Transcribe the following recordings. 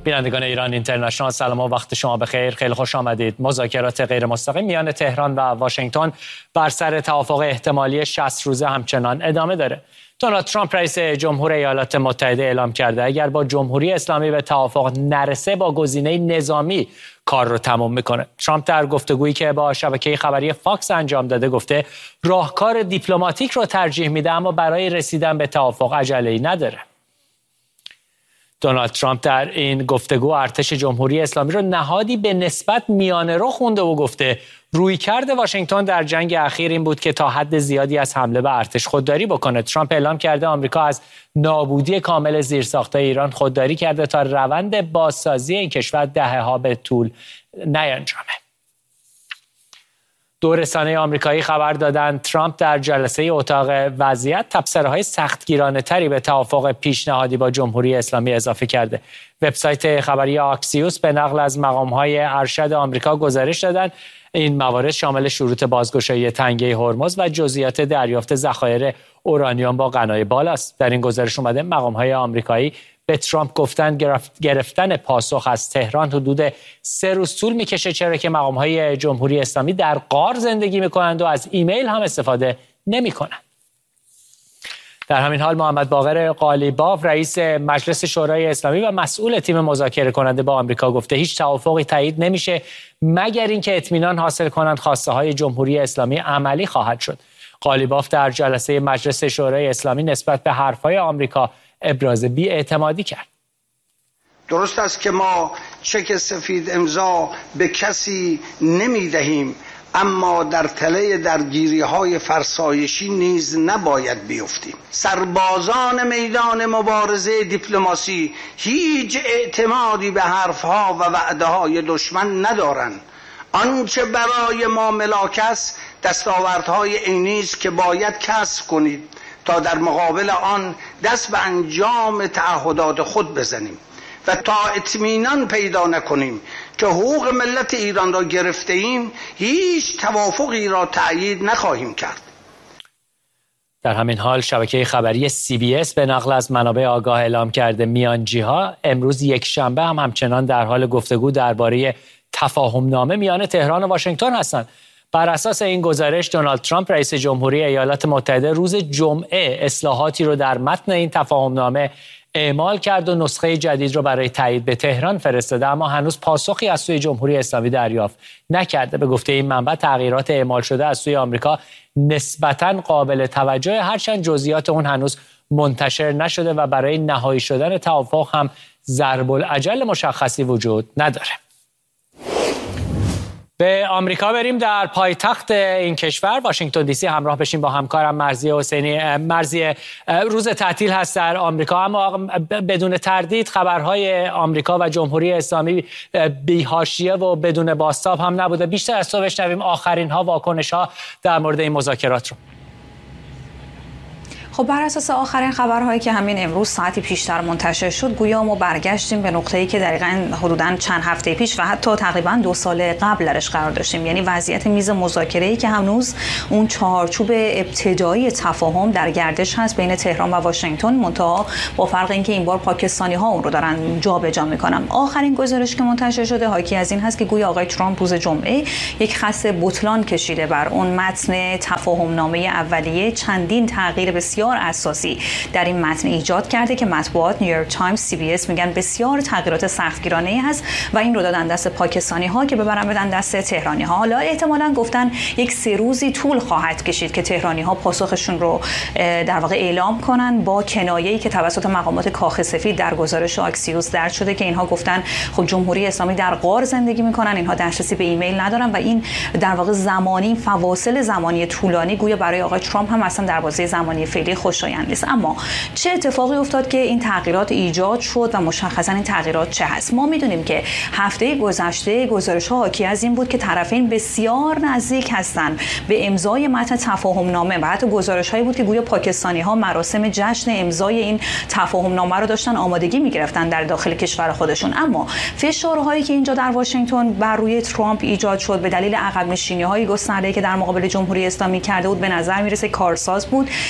بینندگان ایران اینترنشنال سلام و وقت شما بخیر. خیلی خوش آمدید. مذاکرات غیر مستقیم میان تهران و واشنگتن بر سر توافق احتمالی 60 روزه همچنان ادامه داره. دونالد ترامپ رئیس جمهور ایالات متحده اعلام کرده اگر با جمهوری اسلامی به توافق نرسه با گزینه نظامی کار رو تمام میکنه. ترامپ در گفتگویی که با شبکه خبری فاکس انجام داده گفته راهکار دیپلماتیک رو ترجیح میده اما برای رسیدن به توافق عجله‌ای نداره. دونالد ترامپ در این گفتگو ارتش جمهوری اسلامی رو نهادی به نسبت میانه رو خونده و گفته رویکرد واشنگتن در جنگ اخیر این بود که تا حد زیادی از حمله به ارتش خودداری بکنه. ترامپ اعلام کرده آمریکا از نابودی کامل زیرساخت‌های ایران خودداری کرده تا روند بازسازی این کشور دهه‌ها به طول نینجامه. دو رسانه آمریکایی خبر دادند ترامپ در جلسه اتاق وضعیت تبصره‌های سختگیرانه تری به توافق پیشنهادی با جمهوری اسلامی اضافه کرده. وبسایت خبری آکسیوس به نقل از مقام‌های ارشد آمریکا گزارش دادند این موارد شامل شروط بازگشایی تنگه هرمز و جزئیات دریافت ذخایر اورانیوم با غنای بالاست. در این گزارش اومده مقام‌های آمریکایی به ترامپ گفتند گرفتن پاسخ از تهران حدود 3 روز طول میکشه چرا که مقام‌های جمهوری اسلامی در غار زندگی میکنند و از ایمیل هم استفاده نمیکنند. در همین حال محمد باقر قالیباف رئیس مجلس شورای اسلامی و مسئول تیم مذاکره کننده با آمریکا گفته هیچ توافقی تایید نمیشه مگر اینکه اطمینان حاصل کنند خواسته های جمهوری اسلامی عملی خواهد شد. قالیباف در جلسه مجلس شورای اسلامی نسبت به حرفهای آمریکا ابراز بی‌اعتمادی کرد. درست است که ما چک سفید امضا به کسی نمیدهیم اما در تله درگیری‌های فرسایشی نیز نباید بیفتیم. سربازان میدان مبارزه دیپلماسی هیچ اعتمادی به حرفها و وعده‌های دشمن ندارند. آنچه برای ما ملاک است دستاوردهای عینی است که باید کسب کنید تا در مقابل آن دست به انجام تعهدات خود بزنیم و تا اطمینان پیدا نکنیم که حقوق ملت ایران را گرفته ایم هیچ توافقی را تأیید نخواهیم کرد. در همین حال شبکه خبری CBS به نقل از منابع آگاه اعلام کرده میانجی‌ها امروز یکشنبه هم همچنان در حال گفتگو درباره تفاهم‌نامه میان تهران و واشنگتن هستند. بر اساس این گزارش دونالد ترامپ رئیس جمهوری ایالات متحده روز جمعه اصلاحاتی رو در متن این تفاهم‌نامه اعمال کرد و نسخه جدید رو برای تایید به تهران فرستاده اما هنوز پاسخی از سوی جمهوری اسلامی دریافت نکرده. به گفته این منبع تغییرات اعمال شده از سوی آمریکا نسبتاً قابل توجه هرچند جزئیات اون هنوز منتشر نشده و برای نهایی شدن توافق هم ضرب الاجل مشخصی وجود نداره. به آمریکا بریم. در پایتخت این کشور واشنگتن دی سی همراه بشیم با همکارم مرضیه حسینی. مرضیه، روز تعطیل هست در آمریکا اما بدون تردید خبرهای آمریکا و جمهوری اسلامی بی‌حاشیه و بدون بازتاب هم نبوده. بیشتر از تو بشنویم آخرین ها واکنش ها در مورد این مذاکرات رو. خب بر اساس آخرین خبرهایی که همین امروز ساعتی پیشتر منتشر شد گویا ما برگشتیم به نقطه‌ای که دقیقاً حدوداً چند هفته پیش و حتی تقریباً 2 سال قبل درش قرار داشتیم، یعنی وضعیت میز مذاکره‌ای که هنوز اون چارچوب ابتدایی تفاهم در گردش هست بین تهران و واشنگتن، منتها با فرق اینکه این بار پاکستانی‌ها اون رو دارن جابجا می‌کنن. آخرین گزارش که منتشر شده حاکی از این هست که گویا آقای ترامپ روز جمعه یک خط بطلان کشیده بر اون متن تفاهم‌نامه اولیه. چندین تغییر بسیار اساسی در این متن ایجاد کرده که مطبوعات نیویورک تایمز، CBS میگن بسیار تغییرات سختگیرانه‌ای هست و این رو دادن دست پاکستانی‌ها که ببرن بدن دست تهرانی‌ها. حالا احتمالاً گفتن 1-3 روزی طول خواهد کشید که تهرانی‌ها پاسخشون رو در واقع اعلام کنن با کنایه‌ای که توسط مقامات کاخ سفید در گزارش آکسیوس درج شده که اینها گفتن خب جمهوری اسلامی در غار زندگی میکنن، اینها دسترسی به ایمیل ندارن و این در واقع زمانی فواصل زمانی طولانی گویا برای آقای ترامپ هم اصلا در بازه زمانی فعلی خوشایند نیست. اما چه اتفاقی افتاد که این تغییرات ایجاد شد و مشخصا این تغییرات چه هست؟ ما میدونیم که هفته گذشته گزارش‌ها حاکی از این بود که طرفین بسیار نزدیک هستند به امضای متن تفاهم‌نامه و حتی گزارش‌هایی بود که گویا پاکستانی‌ها مراسم جشن امضای این تفاهم‌نامه رو داشتن آمادگی می‌گرفتن در داخل کشور خودشون. اما فشارهایی که اینجا در واشنگتن بر روی ترامپ ایجاد شد به دلیل عقب نشینی‌های گسترده که در مقابل جمهوری اسلامی کرده بود به نظر میرسه کارساز بود. به این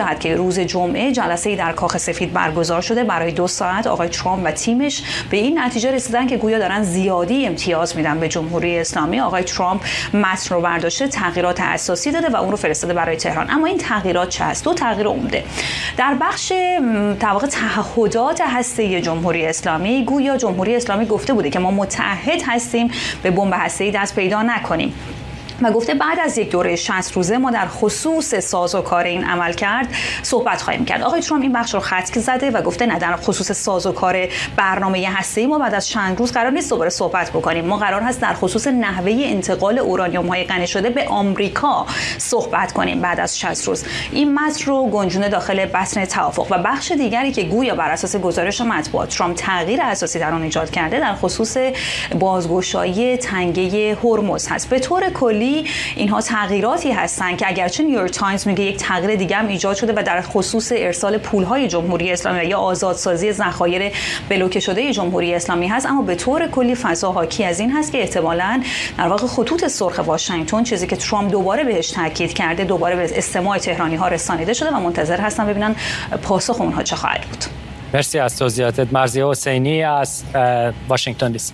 جهت که روز جمعه جلسه‌ای در کاخ سفید برگزار شده برای 2 ساعت آقای ترامپ و تیمش به این نتیجه رسیدن که گویا دارن زیادی امتیاز میدن به جمهوری اسلامی. آقای ترامپ متن رو برداشته، تغییرات اساسی داده و اون رو فرستاده برای تهران. اما این تغییرات چه است؟ 2 تغییر عمده. در بخش در واقع تعهدات هسته‌ای جمهوری اسلامی، گویا جمهوری اسلامی گفته بوده که ما متعهد هستیم به بمب هسته‌ای دست پیدا نکنیم و گفته بعد از یک دوره 60 روزه ما در خصوص سازوکار این عملکرد صحبت خواهیم کرد. آقای ترامپ این بخش رو خط زده و گفته نه، در خصوص سازوکار برنامه هسته‌ای ما بعد از چند روز قرار نیست دوباره صحبت بکنیم. ما قرار هست در خصوص نحوه انتقال اورانیوم‌های غنی شده به آمریکا صحبت کنیم بعد از 60 روز. این متن رو گنجونه داخل بطن توافق. و بخش دیگری که گویا بر اساس گزارش مطبوعات ترامپ تغییر اساسی در اون ایجاد کرده در خصوص بازگشایی تنگه هرمز هست. به طور کلی اینها تغییراتی هستند که اگرچه نیویورک تایمز میگه یک تغییر دیگه هم ایجاد شده و در خصوص ارسال پولهای جمهوری اسلامی یا آزادسازی ذخایر بلوکه شده جمهوری اسلامی هست، اما به طور کلی فضا حاکی از این هست که احتمالاً در واقع خطوط سرخ واشنگتن، چیزی که ترامپ دوباره بهش تاکید کرده، دوباره به استماع تهرانی ها رسانیده شده و منتظر هستن ببینن پاسخ اونها چه خواهد بود. مرسی از توضیحاتت. مرضیه حسینی از واشنگتن دی سی.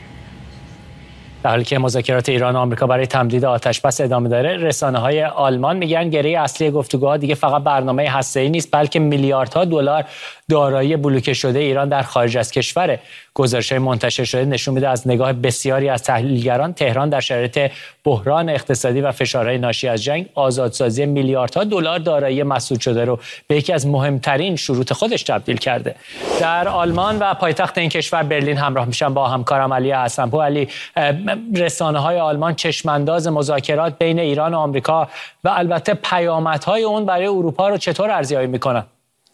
در حالی که مذاکرات ایران و آمریکا برای تمدید آتش‌بس ادامه داره، رسانه‌های آلمان میگن گره اصلی گفتگوها دیگه فقط برنامه هسته‌ای نیست، بلکه میلیاردها دلار دارایی بلوکه شده ایران در خارج از کشوره. گزارش‌های منتشر شده نشون میده از نگاه بسیاری از تحلیلگران تهران در شرایط بحران اقتصادی و فشارهای ناشی از جنگ آزادسازی میلیاردها دلار دارایی مسدود شده رو به یکی از مهمترین شروط خودش تبدیل کرده. در آلمان و پایتخت این کشور برلین همراه میشم با همکارم علی حسن‌پور. علی، رسانه‌های آلمان چشمانداز مذاکرات بین ایران و آمریکا و البته پیامدهای اون برای اروپا رو چطور ارزیابی میکنن؟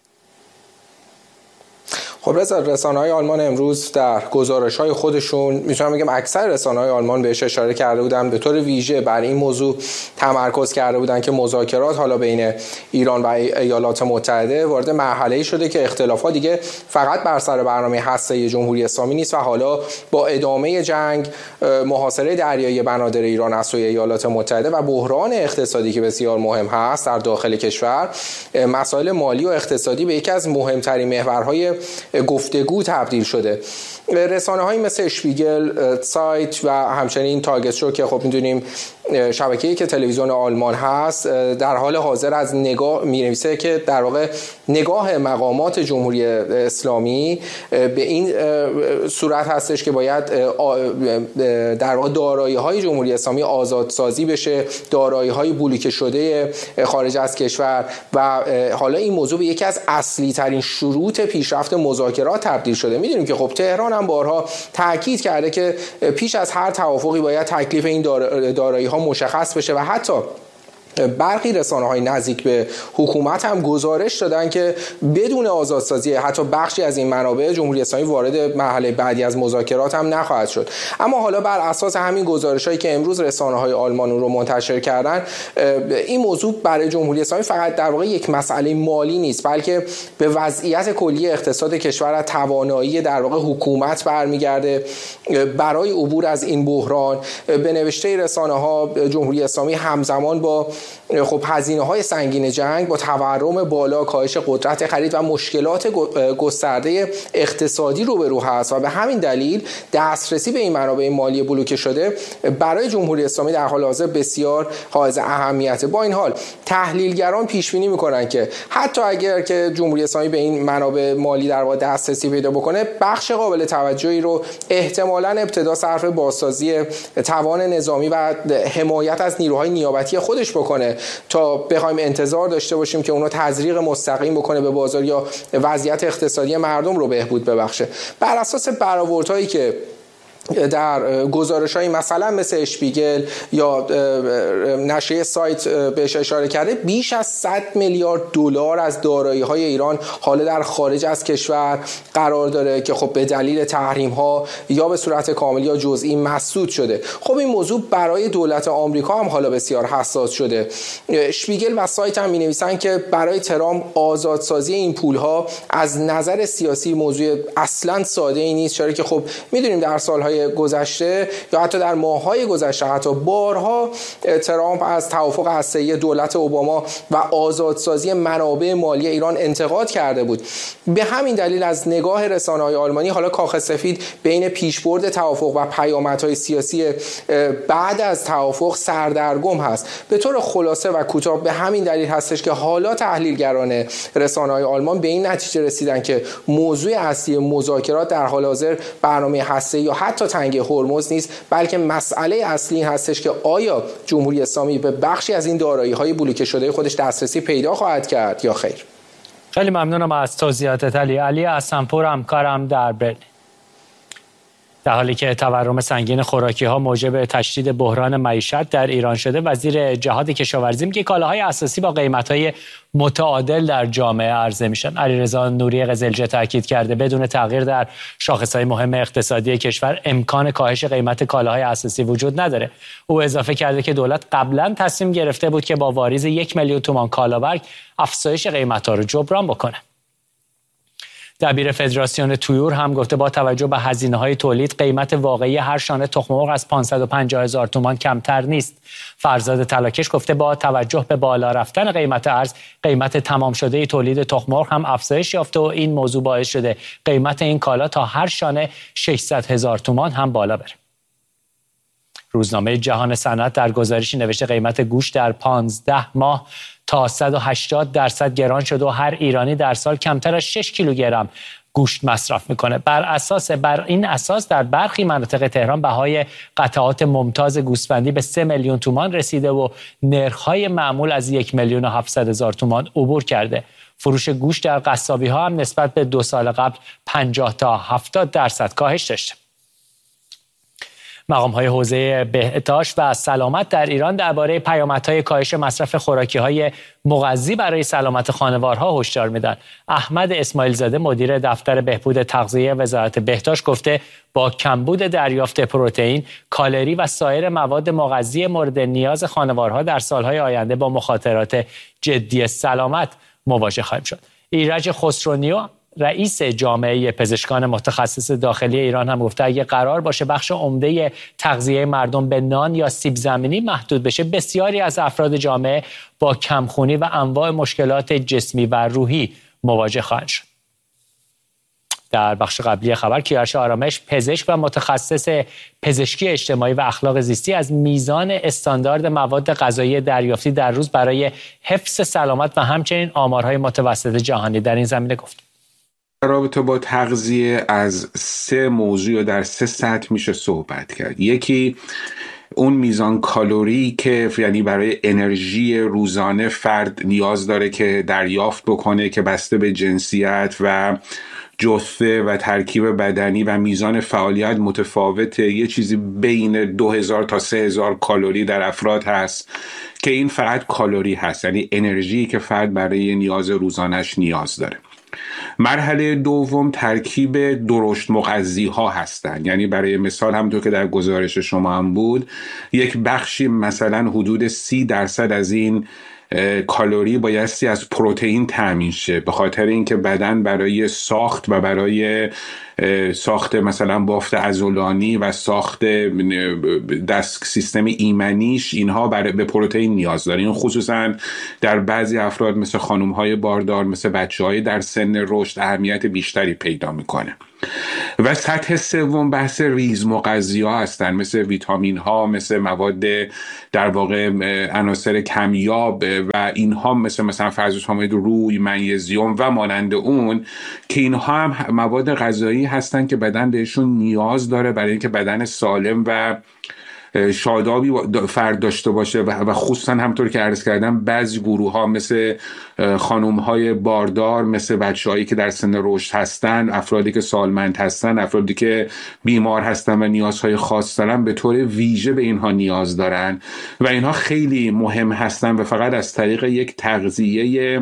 خب رسانه‌های آلمان امروز در گزارش‌های خودشون، میتونم بگم اکثر رسانه‌های آلمان بهش اشاره کرده بودن، به طور ویژه بر این موضوع تمرکز کرده بودن که مذاکرات حالا بین ایران و ایالات متحده وارد مرحله‌ای شده که اختلافات دیگه فقط بر سر برنامه هسته‌ای جمهوری اسلامی نیست و حالا با ادامه جنگ، محاصره دریایی بنادر ایران از سوی ایالات متحده و بحران اقتصادی که بسیار مهم هست در داخل کشور، مسائل مالی و اقتصادی به یکی از مهمترین محورهای گفتگو تبدیل شده. رسانه‌هایی مثل اشپیگل، سایت و همچنین تاگت شو که خب می‌دونیم شبکه‌ای که تلویزیون آلمان هست، در حال حاضر از نگاه می‌نویسه که در واقع نگاه مقامات جمهوری اسلامی به این صورت هستش که باید در واقع دارایی‌های جمهوری اسلامی آزادسازی بشه، دارایی‌های بلوکه شده خارج از کشور و حالا این موضوع به یکی از اصلی ترین شروط پیشرفت مذاکرات تبدیل شده. می‌دونیم که خب تهران هم بارها تاکید کرده که پیش از هر توافقی باید تکلیف این دارایی‌ها مشخص بشه و حتی برخی رسانه‌های نزدیک به حکومت هم گزارش دادن که بدون آزادسازی حتی بخشی از این منابع جمهوری اسلامی وارد مرحله بعدی از مذاکرات هم نخواهد شد. اما حالا بر اساس همین گزارش‌هایی که امروز رسانه‌های آلمان رو منتشر کردن، این موضوع برای جمهوری اسلامی فقط در واقع یک مسئله مالی نیست، بلکه به وضعیت کلی اقتصاد کشور و توانایی در واقع حکومت برمیگرده برای عبور از این بحران. به نوشته رسانه‌ها جمهوری اسلامی همزمان با خب هزینه‌های سنگین جنگ، با تورم بالا، کاهش قدرت خرید و مشکلات گسترده اقتصادی روبرو هست و به همین دلیل دسترسی به این منابع مالی بلوکه شده برای جمهوری اسلامی در حال حاضر بسیار حائز اهمیته. با این حال تحلیلگران پیش بینی می‌کنند که حتی اگر که جمهوری اسلامی به این منابع مالی در واقع دسترسی پیدا بکنه، بخش قابل توجهی رو احتمالاً ابتدا صرف بازسازی توان نظامی و حمایت از نیروهای نیابتی خودش بکنه تا بخوایم انتظار داشته باشیم که اونو تزریق مستقیم بکنه به بازار یا وضعیت اقتصادی مردم رو بهبود ببخشه. بر اساس برآوردهایی که در گزارش‌های مثلا مثل اشپیگل یا نشریه سایت بهش اشاره کرده، بیش از 100 میلیارد دلار از دارایی‌های ایران حالا در خارج از کشور قرار داره که خب به دلیل تحریم‌ها یا به صورت کامل یا جزئی مسدود شده. خب این موضوع برای دولت آمریکا هم حالا بسیار حساس شده. اشپیگل و سایت هم می‌نویسن که برای ترامپ آزادسازی این پول‌ها از نظر سیاسی موضوع اصلاً ساده‌ای نیست، چرا که خب می‌دونیم در سال‌های سالهای گذشته یا حتی در ماه‌های گذشته حتی بارها ترامپ از توافق هسته‌ای دولت اوباما و آزادسازی منابع مالی ایران انتقاد کرده بود. به همین دلیل از نگاه رسانه‌های آلمانی حالا کاخ سفید بین پیشبرد توافق و پیامدهای سیاسی بعد از توافق سردرگم هست. به طور خلاصه و کوتاه به همین دلیل هستش که حالا تحلیلگران رسانه‌های آلمان به این نتیجه رسیدن که موضوع اصلی مذاکرات در حال حاضر برنامه هسته‌ای یا حتی تنگ هرمز نیست، بلکه مسئله اصلی این هستش که آیا جمهوری اسلامی به بخشی از این دارایی‌های بلوکه شده خودش دسترسی پیدا خواهد کرد یا خیر. خیلی ممنونم از توضیحاتت علی حسن‌پور، همکارم در برلین. در حالی که تورم سنگین خوراکی‌ها موجب تشدید بحران معیشت در ایران شده، وزیر جهاد کشاورزی میگه کالاهای اساسی با قیمت‌های متعادل در جامعه عرضه میشن. علیرضا نوری قزلجه تاکید کرده بدون تغییر در شاخص‌های مهم اقتصادی کشور امکان کاهش قیمت کالاهای اساسی وجود نداره. او اضافه کرده که دولت قبلا تصمیم گرفته بود که با واریز 1 میلیون تومان کالابرگ افزایش قیمت‌ها رو جبران بکنه. دبیر فدراسیون طیور هم گفته با توجه به هزینه‌های تولید قیمت واقعی هر شانه تخم مرغ از 550,000 تومان کمتر نیست. فرزاد طلاکش گفته با توجه به بالا رفتن قیمت ارز، قیمت تمام شده تولید تخم مرغ هم افزایش یافته و این موضوع باعث شده قیمت این کالا تا هر شانه 600,000 تومان هم بالا بره. روزنامه جهان صنعت در گزارشی نوشته قیمت گوشت در 15 ماه تا 180% گران شد و هر ایرانی در سال کمتر از 6 کیلوگرم گوشت مصرف میکنه. بر این اساس در برخی مناطق تهران بهای قطعات ممتاز گوسفندی به 3 میلیون تومان رسیده و نرخ‌های معمول از 1,700,000 تومان عبور کرده. فروش گوشت در قصابی‌ها هم نسبت به 2 سال قبل 50 تا 70% کاهش داشته. مقام‌های حوزه بهداشت و سلامت در ایران درباره پیامدهای کاهش مصرف خوراکی‌های مغذی برای سلامت خانوارها هشدار میدن. احمد اسماعیل زاده مدیر دفتر بهبود تغذیه وزارت بهداشت گفته با کمبود دریافت پروتئین، کالری و سایر مواد مغذی مورد نیاز خانوارها در سالهای آینده با مخاطرات جدی سلامت مواجه خواهیم شد. ایرج خسرونیو رئیس جامعه پزشکان متخصص داخلی ایران هم گفته اگه قرار باشه بخش عمده تغذیه مردم به نان یا سیب زمینی محدود بشه، بسیاری از افراد جامعه با کمخونی و انواع مشکلات جسمی و روحی مواجه خواهند شد. در بخش قبلی خبر کیارش آرامش، پزشک و متخصص پزشکی اجتماعی و اخلاق زیستی از میزان استاندارد مواد غذایی دریافتی در روز برای حفظ سلامت و همچنین آمارهای متوسط جهانی در این زمینه گفت. در رابطه با تغذیه از 3 موضوع در 3 سطح میشه صحبت کرد. یکی اون میزان کالری که یعنی برای انرژی روزانه فرد نیاز داره که دریافت بکنه که بسته به جنسیت و جثه و ترکیب بدنی و میزان فعالیت متفاوته. یه چیزی بین 2000 تا 3000 کالری در افراد هست که این فقط کالری هست، یعنی انرژی که فرد برای نیاز روزانش نیاز داره. مرحله دوم ترکیب درشت مغذی ها هستند، یعنی برای مثال همونطور که در گزارش شما هم بود، یک بخشی مثلا حدود 30% از این کالری بایستی از پروتئین تامین شه، به خاطر اینکه بدن برای ساخت و برای ساخت مثلا بافت عضلانی و ساخت دست سیستم ایمنیش اینها به پروتئین نیاز داره. این خصوصا در بعضی افراد مثل خانم‌های باردار، مثل بچه‌های در سن رشد اهمیت بیشتری پیدا میکنه. و سطح سوم بحث ریز مغذی‌ها هستن، مثل ویتامین ها، مثل مواد در واقع عناصر کمیاب و اینها مثلا فرزوسامید روی، منیزیم و مانند اون، که اینها هم مواد غذایی هستن که بدن بهشون نیاز داره برای اینکه بدن سالم و شادابی فرد داشته باشه و خصوصا همطور که عرض کردم بعضی گروه ها مثل خانم های باردار، مثل بچه هایی که در سن رشد هستن، افرادی که سالمند هستن، افرادی که بیمار هستن و نیازهای خاص دارن، به طور ویژه به اینها نیاز دارن و اینها خیلی مهم هستن و فقط از طریق یک تغذیه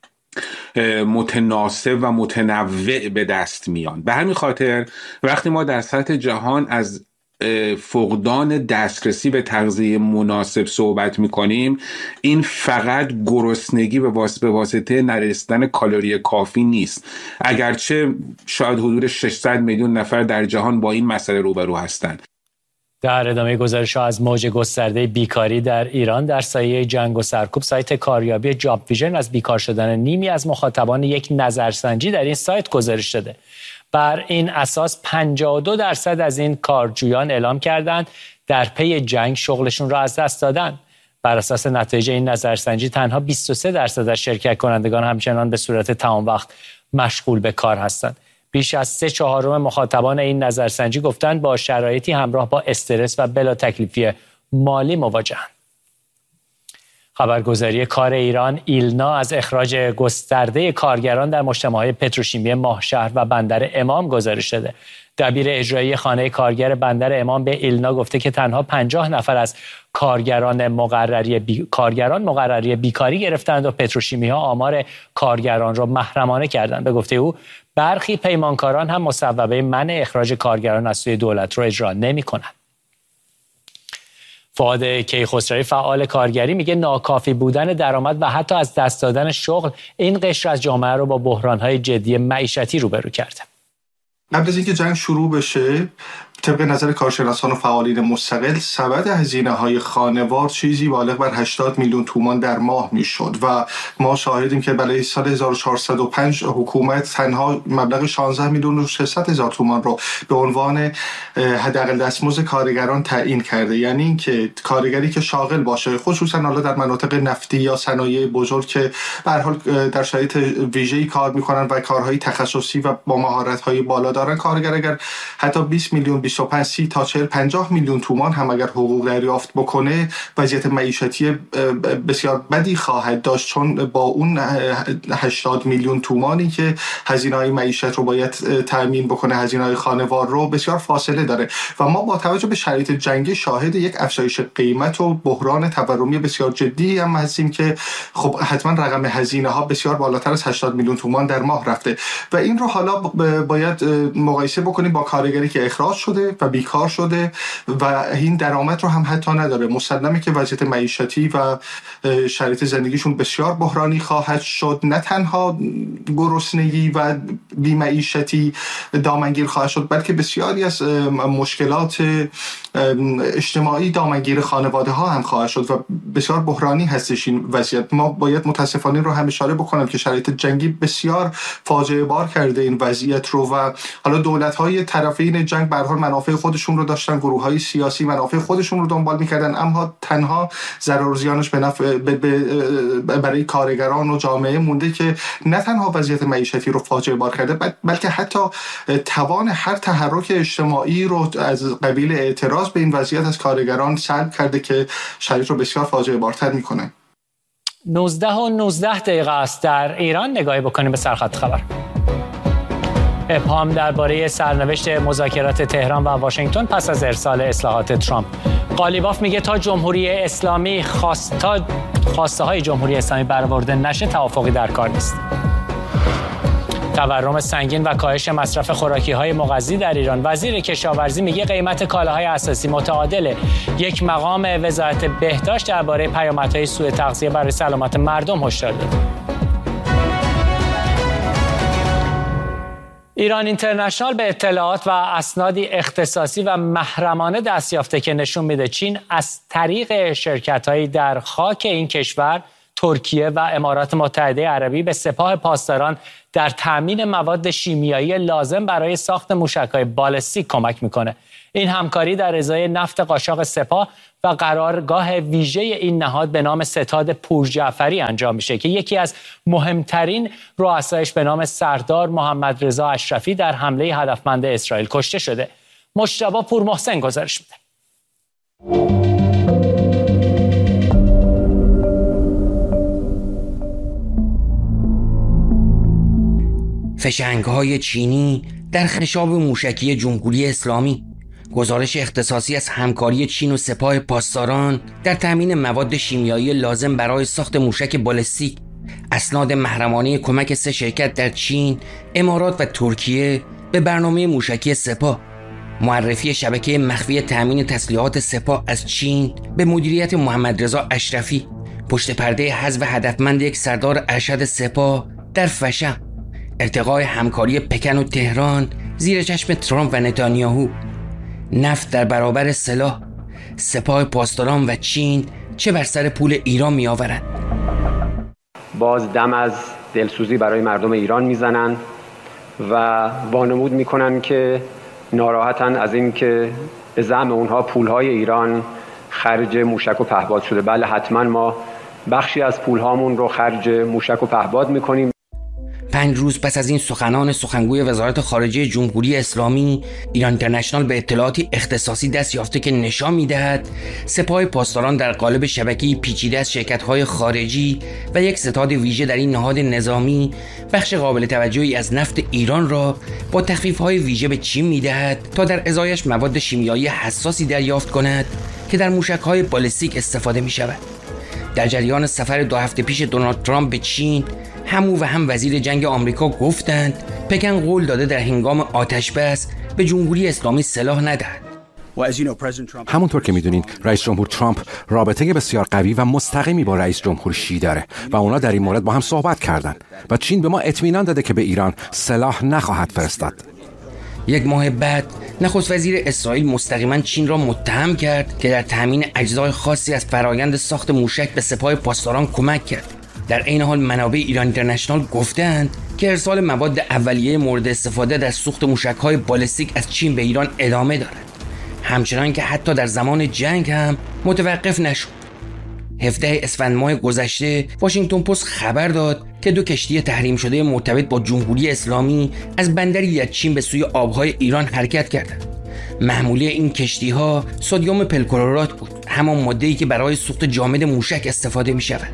متناسب و متنوع به دست میان. به همین خاطر وقتی ما در سطح جهان از فقدان دسترسی به تغذیه مناسب صحبت میکنیم، این فقط گرسنگی به واسطه نرسیدن کالری کافی نیست، اگرچه شاید حدود 600 میلیون نفر در جهان با این مسئله روبرو هستند. در ادامه گزارش‌ها از موج گسترده بیکاری در ایران در سایه جنگ و سرکوب، سایت کاریابی جاب ویژن از بیکار شدن نیمی از مخاطبان یک نظرسنجی در این سایت گزارش داده. بر این اساس 52% از این کارجویان اعلام کردند در پی جنگ شغلشون را از دست دادن. بر اساس نتایج این نظرسنجی تنها 23% از شرکت کنندگان همچنان به صورت تمام وقت مشغول به کار هستند. بیش از 3/4 مخاطبان این نظرسنجی گفتند با شرایطی همراه با استرس و بلا تکلیفی مالی مواجهند. خبرگزاری کار ایران ایلنا از اخراج گسترده کارگران در مجتمع‌های پتروشیمی ماهشهر و بندر امام گزارش داده. دبیر اجرایی خانه کارگر بندر امام به ایلنا گفته که تنها 50 نفر از کارگران مقرری بیکاری گرفتند و پتروشیمی‌ها آمار کارگران را محرمانه کردند. به گفته او برخی پیمانکاران هم مصوبه منع اخراج کارگران از سوی دولت را اجرا نمی‌کنند. فؤاد کیخسروی فعال کارگری میگه ناکافی بودن درآمد و حتی از دست دادن شغل این قشر از جامعه رو با بحران‌های جدی معیشتی روبرو کرده. قبل از اینکه جنگ شروع بشه، طبق نظر کارشناسان و فعالین مستقل، سبد هزینه‌های خانوار چیزی بالغ بر 80 میلیون تومان در ماه میشد و ما شاهدیم که برای سال 1405 حکومت تنها مبلغ 16 میلیون و 600 هزار تومان رو به عنوان حداقل دستمزد کارگران تعیین کرده. یعنی اینکه کارگری که شاغل باشه، خصوصا حالا در مناطق نفتی یا صنایع بزرگ که به هر حال در شرایط ویژه‌ای کار می‌کنن و کارهای تخصصی و با مهارت‌های بالا دارن، کارگر اگر حتی 20 میلیون 25 30 تا 40 50 میلیون تومان هم اگر حقوق دریافت بکنه، وضعیت معیشتی بسیار بدی خواهد داشت، چون با اون 80 میلیون تومانی که هزینه‌های معیشت رو باید تامین بکنه، هزینه‌های خانوار رو، بسیار فاصله داره و ما با توجه به شرایط جنگی شاهد یک افزایش قیمت و بحران تورمی بسیار جدی هم هستیم که خب حتما رقم هزینه‌ها بسیار بالاتر از 80 میلیون تومان در ماه رفته و این رو حالا باید مقایسه بکنیم با کارگری که اخراج شده و بیکار شده و این درآمد رو هم حتی نداره. مسلمه که وضعیت معیشتی و شرایط زندگیشون بسیار بحرانی خواهد شد. نه تنها گرسنگی و بی‌معیشتی دامنگیر خواهد شد، بلکه بسیاری از مشکلات اجتماعی دامنگیر خانواده ها هم خواهد شد و بسیار بحرانی هستش این وضعیت. ما باید متاسفانه رو هم اشاره بکنم که شرایط جنگی بسیار فاجعه بار کرده این وضعیت رو و حالا دولت های طرفین جنگ به هر حال منافع خودشون رو داشتن، گروه های سیاسی منافع خودشون رو دنبال میکردن، اما تنها ضرر و زیانش به نفع برای کارگران و جامعه مونده که نه تنها وضعیت معیشتی رو فاجعه بار کرده، بلکه حتی توان هر تحرک اجتماعی رو از قبیل اعتراض به این وضعیت از کارگران سلب کرده که شرایط رو بسیار فاجعه بارتر میکنه. 19:19 است در ایران. نگاهی بکنیم به سرخط خبر. ابهام درباره سرنوشت مذاکرات تهران و واشنگتن پس از ارسال اصلاحات ترامپ. قالیباف میگه تا جمهوری اسلامی خواسته های جمهوری اسلامی برآورده نشه توافقی در کار نیست. تورم سنگین و کاهش مصرف خوراکی‌های مغذی در ایران. وزیر کشاورزی میگه قیمت کالاهای اساسی متعادله. یک مقام وزارت بهداشت درباره پیامدهای سوء تغذیه برای سلامت مردم هشدار داد. ایران اینترنشنال به اطلاعات و اسنادی اختصاصی و محرمانه دست یافته که نشون میده چین از طریق شرکت‌هایی در خاک این کشور، ترکیه و امارات متحده عربی به سپاه پاسداران در تامین مواد شیمیایی لازم برای ساخت موشک‌های بالستیک کمک میکنه. این همکاری در ازای نفت قاچاق سپاه و قرارگاه ویژه این نهاد به نام ستاد پورجعفری انجام میشه که یکی از مهمترین رؤسایش به نام سردار محمد رضا اشرفی در حمله هدفمند اسرائیل کشته شده. مجتبی پورمحسن گزارش میده. فشنگ‌های چینی در خشاب موشکی جمهوری اسلامی. گزارش اختصاصی از همکاری چین و سپاه پاسداران در تامین مواد شیمیایی لازم برای ساخت موشک بالستیک. اسناد محرمانه کمک 3 شرکت در چین، امارات و ترکیه به برنامه موشکی سپاه. معرفی شبکه مخفی تامین تسلیحات سپاه از چین به مدیریت محمد رضا اشرفی، پشت پرده حذف هدفمند یک سردار ارشد سپاه در فشم، ارتقای همکاری پکن و تهران زیر چشم ترامپ و نتانیاهو، نفت در برابر سلاح، سپاه پاسداران و چین چه بر سر پول ایران می آورند. باز دم از دلسوزی برای مردم ایران میزنن و وانمود میکنن که ناراحتن از این که به زعم اونها پولهای ایران خرج موشک و پهپاد شده. بله، حتما ما بخشی از پولهامون رو خرج موشک و پهپاد میکنیم. 5 روز پس از این سخنان سخنگوی وزارت خارجه جمهوری اسلامی، ایران اینترنشنال به اطلاعاتی اختصاصی دست یافته که نشان می‌دهد سپاه پاسداران در قالب شبکه‌ای پیچیده از شرکت‌های خارجی و یک ستاد ویژه در این نهاد نظامی بخش قابل توجهی از نفت ایران را با تخفیف‌های ویژه به چین می‌دهد تا در ازایش مواد شیمیایی حساسی دریافت کند که در موشک‌های بالستیک استفاده می‌شود. در جریان سفر 2 هفته پیش دونالد ترامپ به چین، هم او و هم وزیر جنگ آمریکا گفتند پکن قول داده در هنگام آتش‌بس به جمهوری اسلامی سلاح ندهد. همونطور که میدونین رئیس جمهور ترامپ رابطه بسیار قوی و مستقیمی با رئیس جمهور شی داره و اونا در این مورد با هم صحبت کردن و چین به ما اطمینان داده که به ایران سلاح نخواهد فرستاد. 1 ماه بعد نخست وزیر اسرائیل مستقیما چین را متهم کرد که در تامین اجزای خاصی از فرایند ساخت موشک به سپاه پاسداران کمک کرد. در عین حال منابع ایران اینترنشنال گفتند که ارسال مواد اولیه مورد استفاده در سوخت موشک‌های بالستیک از چین به ایران ادامه دارد، همچنان که حتی در زمان جنگ هم متوقف نشد. 17 اسفند ماه گذشته واشنگتن پست خبر داد که 2 کشتی تحریم شده مرتبط با جمهوری اسلامی از بندری در چین به سوی آبهای ایران حرکت کردند. محموله این کشتی‌ها سدیم پرکلورات بود، همان ماده‌ای که برای سوخت جامد موشک استفاده می‌شود.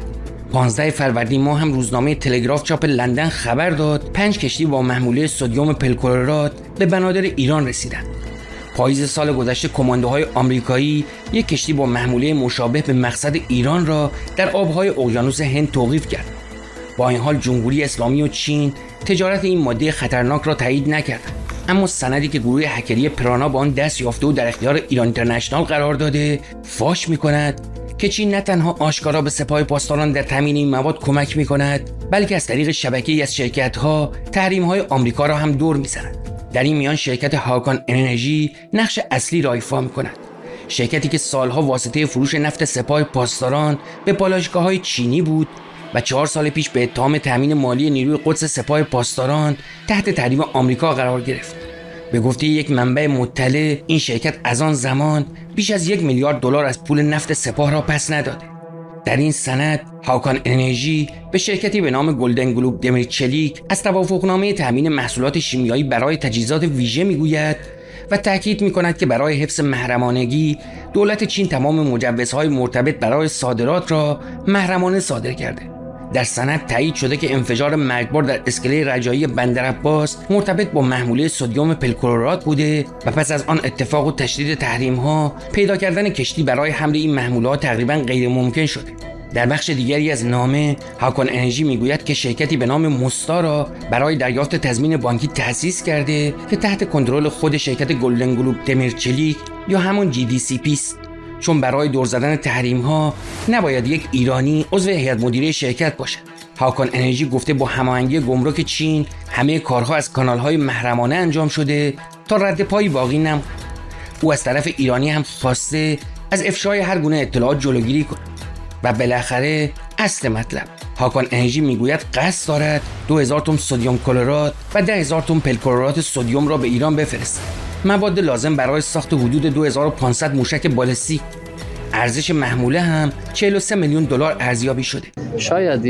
15 فروردین ماه هم روزنامه تلگراف چاپ لندن خبر داد 5 کشتی با محموله سدیم پرکلورات به بنادر ایران رسیدند. پاییز سال گذشته کماندوهای آمریکایی یک کشتی با محموله مشابه به مقصد ایران را در آبهای اقیانوس هند توقیف کرد. با این حال جمهوری اسلامی و چین تجارت این ماده خطرناک را تایید نکردند، اما سندی که گروه هکری پرانا با آن دست یافته و در اختیار ایران اینترنشنال قرار داده فاش می‌کند که چین نه تنها آشکارا به سپاه پاسداران در تامین این مواد کمک می‌کند، بلکه از طریق شبکه‌ای از شرکت‌ها تحریم‌های آمریکا را هم دور می‌زند. در این میان شرکت هاکان انرژی نقش اصلی را ایفا می‌کند. شرکتی که سالها واسطه فروش نفت سپاه پاسداران به پالایشگاه‌های چینی بود و 4 سال پیش به اتهام تامین مالی نیروی قدس سپاه پاسداران تحت تحریم آمریکا قرار گرفت. به گفته یک منبع مطلع، این شرکت از آن زمان بیش از $1 میلیارد از پول نفت سپاه را پس نداده. در این سند هاکان انرژی به شرکتی به نام گلدن گلوب دمیرچلیک از توافقنامه تامین محصولات شیمیایی برای تجهیزات ویژه میگوید و تاکید میکند که برای حفظ محرمانگی دولت چین تمام مجوزهای مرتبط برای صادرات را محرمانه صادر کرده. در سند تایید شده که انفجار مرگبار در اسکله رجایی بندرعباس مرتبط با محموله سدیم پرکلورات بوده و پس از آن اتفاق و تشدید تحریم‌ها پیدا کردن کشتی برای حمل این محمولات تقریباً غیر ممکن شده. در بخش دیگری از نامه هاکان انرژی میگوید که شرکتی به نام موستا را برای دریافت تضمین بانکی تأسیس کرده که تحت کنترل خود شرکت گلدن گلوب دمیرچلیک یا همون GDCP است، چون برای دور زدن تحریم‌ها نباید یک ایرانی عضو هیئت مدیره شرکت باشد. هاکان انرژی گفته با هماهنگی گمرک چین همه کارها از کانال‌های محرمانه انجام شده تا رد پایی باقی نماند. او از طرف ایرانی هم خواسته از افشای هر گونه اطلاعات جلوگیری کند. و بالاخره اصل مطلب، هاکان انرژی میگوید قصد دارد 2000 تن سدیم کلورات و 10,000 تن پرکلورات سدیم را به ایران بفرستد، مواد لازم برای ساخت حدود 2500 موشک بالستیک. ارزش محموله هم $43 میلیون ارزیابی شده. شاید